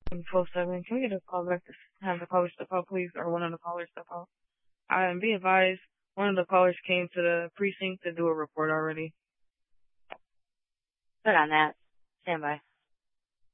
12-7. Can we get a call back to have the caller step out, please, or one of the callers step out? And be advised, one of the callers came to the precinct to do a report already. Good on that. Stand by.